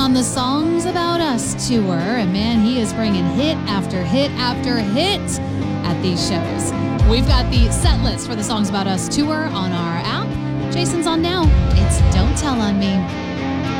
on the Songs About Us tour. And man, he is bringing hit after hit after hit at these shows. We've got the set list for the Songs About Us tour on our app. Jason's on now. It's Don't Tell on Me.